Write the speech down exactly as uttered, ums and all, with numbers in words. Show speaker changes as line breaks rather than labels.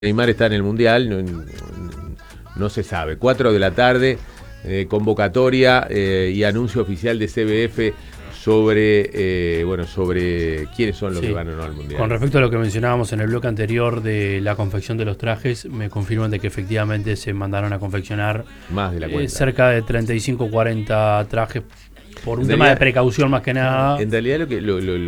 Neymar está en el Mundial, no, no, no se sabe. cuatro de la tarde, eh, convocatoria eh, y anuncio oficial de C B F sobre eh, bueno sobre quiénes son los
sí.
que van o no al Mundial.
Con respecto a lo que mencionábamos en el bloque anterior de la confección de los trajes, me confirman de que efectivamente se mandaron a confeccionar
Más de la cuenta.
eh, cerca de treinta y cinco o cuarenta trajes por un
En
tema
realidad,
de precaución más que nada.
En realidad lo que lo, lo,